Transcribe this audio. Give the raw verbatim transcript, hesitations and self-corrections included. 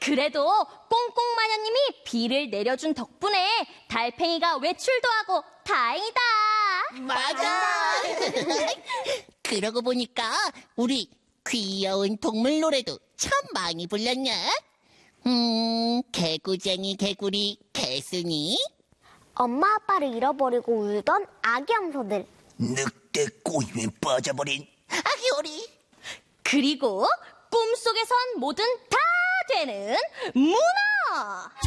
그래도 꽁꽁마녀님이 비를 내려준 덕분에 달팽이가 외출도 하고 다행이다. 맞아. 그러고 보니까 우리 귀여운 동물 노래도 참 많이 불렀냐? 음, 개구쟁이 개구리 개순이, 엄마 아빠를 잃어버리고 울던 아기 염소들, 늑대 꼬임에 빠져버린 아기 오리, 그리고 꿈속에선 뭐든 다 되는 문어.